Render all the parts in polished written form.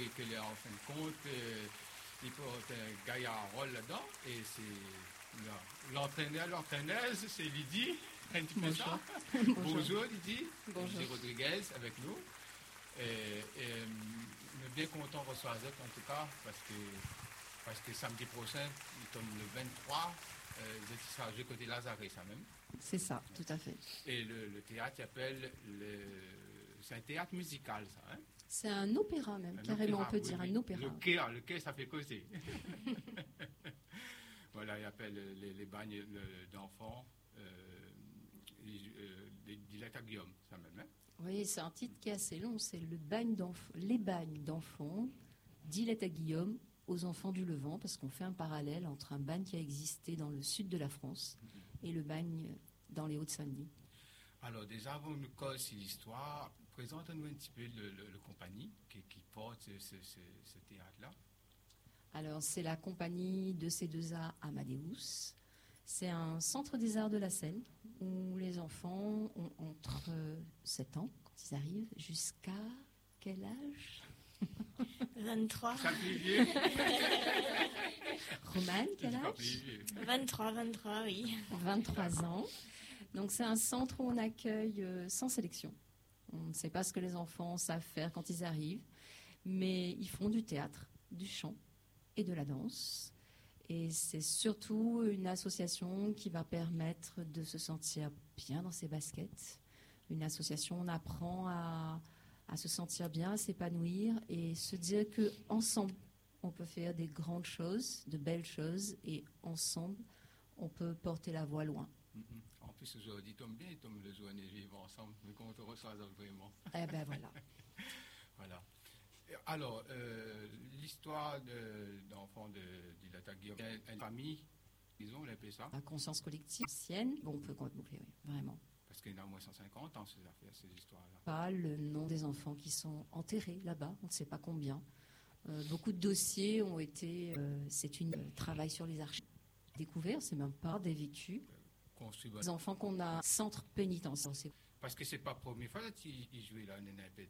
que en fin de compte, il faut gagner un rôle là-dedans. Et c'est l'entraîneuse, c'est Lydie. Un petit peu ça. Bonjour Lydie. Bonjour. Lydie Rodriguez avec nous. Et on est bien content de recevoir vous en tout cas, parce que samedi prochain, il tombe le 23, vous êtes chargé côté Lazare, ça même. C'est ça, tout à fait. Et le théâtre s'appelle, c'est un théâtre musical, ça, hein? C'est un opéra même, Un carrément opéra, on peut oui, dire, oui. un opéra. Le quai, ça fait causer. Voilà, il appelle les bagnes d'enfants, Dilette à Guillaume, ça même, hein? Oui, c'est un titre qui est assez long, c'est les bagnes d'enfants, d'Ilette à Guillaume aux enfants du Levant, parce qu'on fait un parallèle entre un bagne qui a existé dans le sud de la France et le bagne dans les Hauts-de-Saint-Denis. Alors déjà, avant de nous casser l'histoire, présente-nous un petit peu le compagnie qui porte ce théâtre-là. Alors, c'est la compagnie de C2A Amadeus. C'est un centre des arts de la Seine où les enfants ont entre 7 ans, quand ils arrivent, jusqu'à quel âge? 23. Ça fait vieux. Romane, quel âge? 23, oui. 23 ans. Donc, c'est un centre où on accueille sans sélection. On ne sait pas ce que les enfants savent faire quand ils arrivent, mais ils font du théâtre, du chant et de la danse. Et c'est surtout une association qui va permettre de se sentir bien dans ses baskets. Une association où on apprend à se sentir bien, à s'épanouir et se dire qu'ensemble, on peut faire des grandes choses, de belles choses, et ensemble, on peut porter la voix loin. En plus, aujourd'hui, tombe bien, tombe le jour et vivre ensemble. Mais comment on reçoit ça vraiment? Eh ben voilà. Voilà. Alors, l'histoire d'enfants de Dilette Guillaume, une famille, disons, on l'appelle ça. La conscience collective ancienne, bon, on peut boucler, oui, vraiment. Parce qu'il y en a au moins 150 ans, ces histoires-là. Pas le nom des enfants qui sont enterrés là-bas, on ne sait pas combien. Beaucoup de dossiers ont été, c'est un travail sur les archives découverts, c'est même pas des vécus. Les enfants qu'on a centre pénitentiaire. Parce que c'est pas la première fois qu'ils jouaient là, depuis,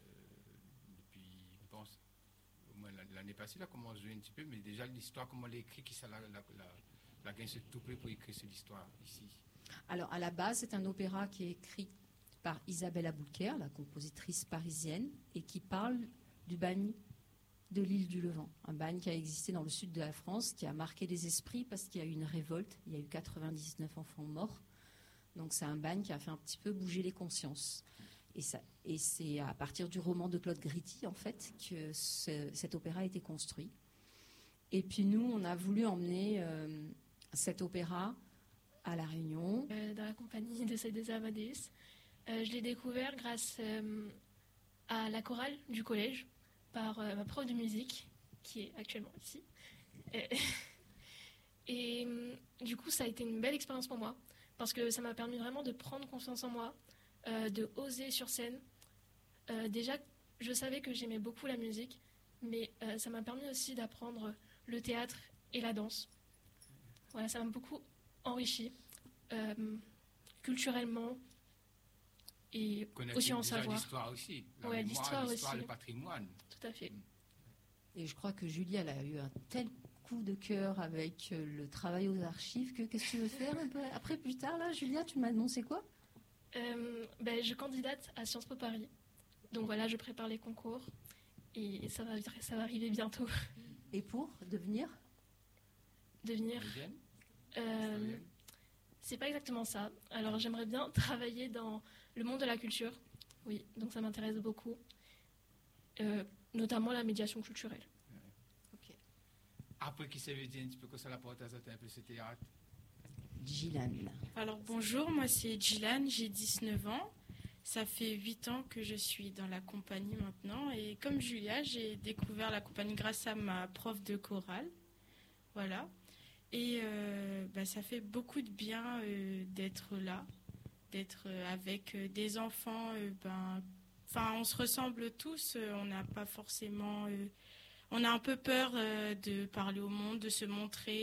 je pense, au moins l'année passée, là, comment on jouait un petit peu, mais déjà l'histoire, comment on l'a écrit, qui ça la gagne c'est tout près pour écrire cette histoire ici. Alors, à la base, c'est un opéra qui est écrit par Isabelle Aboulker, la compositrice parisienne, et qui parle du bagne de l'île du Levant. Un bagne qui a existé dans le sud de la France, qui a marqué les esprits parce qu'il y a eu une révolte. Il y a eu 99 enfants morts. Donc, c'est un bagne qui a fait un petit peu bouger les consciences. Et c'est à partir du roman de Claude Gritty, en fait, que cet opéra a été construit. Et puis, nous, on a voulu emmener cet opéra à La Réunion. Dans la compagnie de C2A Amadeus. Je l'ai découvert grâce à la chorale du collège par ma prof de musique qui est actuellement ici. Et du coup, ça a été une belle expérience pour moi parce que ça m'a permis vraiment de prendre confiance en moi, de oser sur scène. Déjà, je savais que j'aimais beaucoup la musique, mais ça m'a permis aussi d'apprendre le théâtre et la danse. Voilà, ça m'a beaucoup enrichi culturellement et aussi en savoir. L'histoire aussi, l'histoire aussi. Le patrimoine. Tout à fait. Et je crois que Julie, elle a eu un tel coup de cœur avec le travail aux archives que qu'est-ce que tu veux faire un peu après, plus tard, là, Julia, tu m'as annoncé quoi? Je candidate à Sciences Po Paris. Donc voilà, je prépare les concours et ça va arriver bientôt. Et pour devenir c'est pas exactement ça. Alors j'aimerais bien travailler dans le monde de la culture. Oui, donc ça m'intéresse beaucoup. Notamment la médiation culturelle. Ok. Après, qui ça veut dire un petit peu que ça l'apporte à un peu ce théâtre? Gillan. Alors bonjour, moi c'est Gillan, j'ai 19 ans. Ça fait 8 ans que je suis dans la compagnie maintenant. Et comme Julia, j'ai découvert la compagnie grâce à ma prof de chorale. Voilà. Et ça fait beaucoup de bien d'être là, d'être avec des enfants. On se ressemble tous, on n'a pas forcément... on a un peu peur de parler au monde, de se montrer.